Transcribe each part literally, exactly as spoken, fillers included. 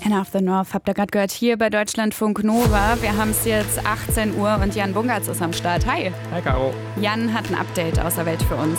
Anna of the North habt ihr gerade gehört, hier bei Deutschlandfunk Nova. Wir haben es jetzt achtzehn Uhr und Jan Bungartz ist am Start. Hi. Hi, Caro. Jan hat ein Update aus der Welt für uns.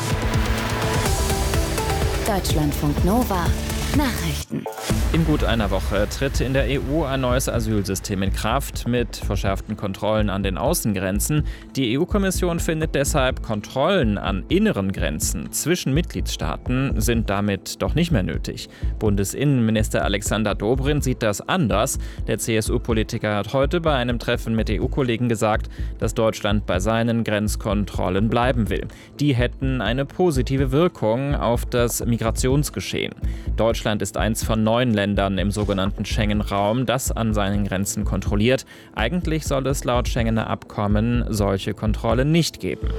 Deutschlandfunk Nova. Nachrichten. In gut einer Woche tritt in der E U ein neues Asylsystem in Kraft mit verschärften Kontrollen an den Außengrenzen. Die E U-Kommission findet deshalb, Kontrollen an inneren Grenzen zwischen Mitgliedstaaten sind damit doch nicht mehr nötig. Bundesinnenminister Alexander Dobrindt sieht das anders. Der C S U-Politiker hat heute bei einem Treffen mit E U-Kollegen gesagt, dass Deutschland bei seinen Grenzkontrollen bleiben will. Die hätten eine positive Wirkung auf das Migrationsgeschehen. Deutschland ist eins von neun Ländern im sogenannten Schengen-Raum, das an seinen Grenzen kontrolliert. Eigentlich soll es laut Schengener Abkommen solche Kontrollen nicht geben.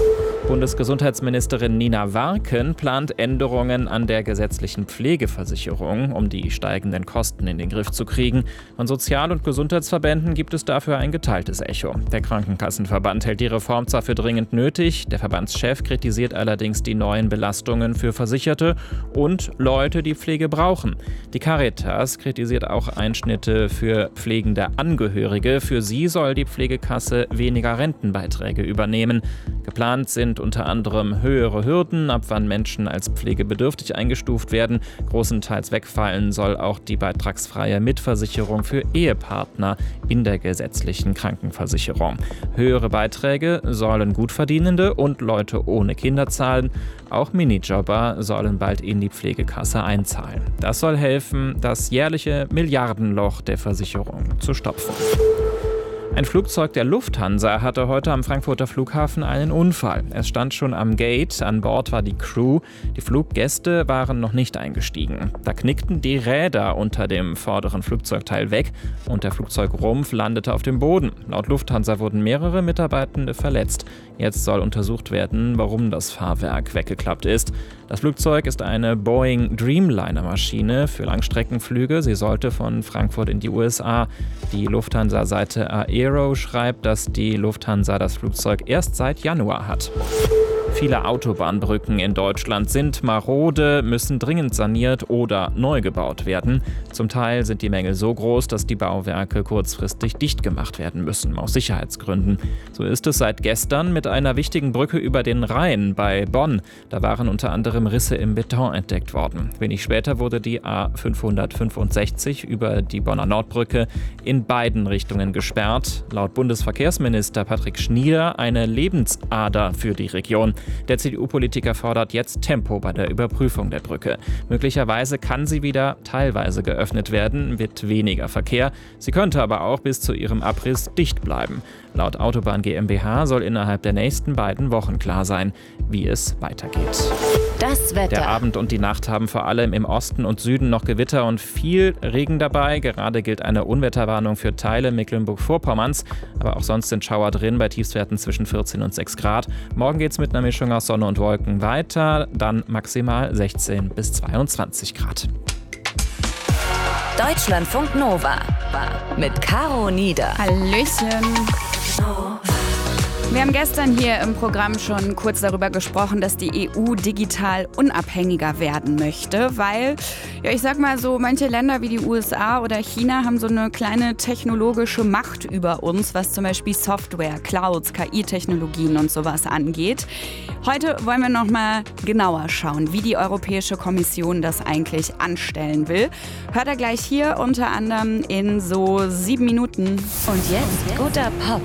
Bundesgesundheitsministerin Nina Warken plant Änderungen an der gesetzlichen Pflegeversicherung, um die steigenden Kosten in den Griff zu kriegen. Von Sozial- und Gesundheitsverbänden gibt es dafür ein geteiltes Echo. Der Krankenkassenverband hält die Reform zwar für dringend nötig, der Verbandschef kritisiert allerdings die neuen Belastungen für Versicherte und Leute, die Pflege brauchen. Die Caritas kritisiert auch Einschnitte für pflegende Angehörige. Für sie soll die Pflegekasse weniger Rentenbeiträge übernehmen. Geplant sind unter anderem höhere Hürden, ab wann Menschen als pflegebedürftig eingestuft werden. Großenteils wegfallen soll auch die beitragsfreie Mitversicherung für Ehepartner in der gesetzlichen Krankenversicherung. Höhere Beiträge sollen Gutverdienende und Leute ohne Kinder zahlen. Auch Minijobber sollen bald in die Pflegekasse einzahlen. Das soll helfen, das jährliche Milliardenloch der Versicherung zu stopfen. Ein Flugzeug der Lufthansa hatte heute am Frankfurter Flughafen einen Unfall. Es stand schon am Gate, an Bord war die Crew. Die Fluggäste waren noch nicht eingestiegen. Da knickten die Räder unter dem vorderen Flugzeugteil weg und der Flugzeugrumpf landete auf dem Boden. Laut Lufthansa wurden mehrere Mitarbeitende verletzt. Jetzt soll untersucht werden, warum das Fahrwerk weggeklappt ist. Das Flugzeug ist eine Boeing Dreamliner-Maschine für Langstreckenflüge. Sie sollte von Frankfurt in die U S A. Die Lufthansa-Seite Aero schreibt, dass die Lufthansa das Flugzeug erst seit Januar hat. Viele Autobahnbrücken in Deutschland sind marode, müssen dringend saniert oder neu gebaut werden. Zum Teil sind die Mängel so groß, dass die Bauwerke kurzfristig dicht gemacht werden müssen, aus Sicherheitsgründen. So ist es seit gestern mit einer wichtigen Brücke über den Rhein bei Bonn. Da waren unter anderem Risse im Beton entdeckt worden. Wenig später wurde die A fünfhundertfünfundsechzig über die Bonner Nordbrücke in beiden Richtungen gesperrt. Laut Bundesverkehrsminister Patrick Schnier eine Lebensader für die Region. Der C D U-Politiker fordert jetzt Tempo bei der Überprüfung der Brücke. Möglicherweise kann sie wieder teilweise geöffnet werden, mit weniger Verkehr. Sie könnte aber auch bis zu ihrem Abriss dicht bleiben. Laut Autobahn GmbH soll innerhalb der nächsten beiden Wochen klar sein, wie es weitergeht. Das Wetter. Der Abend und die Nacht haben vor allem im Osten und Süden noch Gewitter und viel Regen dabei. Gerade gilt eine Unwetterwarnung für Teile Mecklenburg-Vorpommerns. Aber auch sonst sind Schauer drin bei Tiefstwerten zwischen vierzehn und sechs Grad. Morgen geht es mit einer Mischung aus Sonne und Wolken weiter. Dann maximal sechzehn bis zweiundzwanzig Grad. Deutschlandfunk Nova mit Caro Nieder. Hallöchen. Wir haben gestern hier im Programm schon kurz darüber gesprochen, dass die E U digital unabhängiger werden möchte, weil, ja, ich sag mal so, manche Länder wie die U S A oder China haben so eine kleine technologische Macht über uns, was zum Beispiel Software, Clouds, K I-Technologien und sowas angeht. Heute wollen wir noch mal genauer schauen, wie die Europäische Kommission das eigentlich anstellen will. Hört ihr gleich hier unter anderem in so sieben Minuten. Und jetzt guter Pop.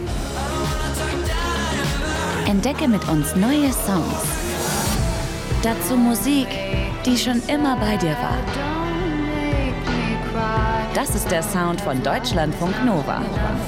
Entdecke mit uns neue Songs. Dazu Musik, die schon immer bei dir war. Das ist der Sound von Deutschlandfunk Nova.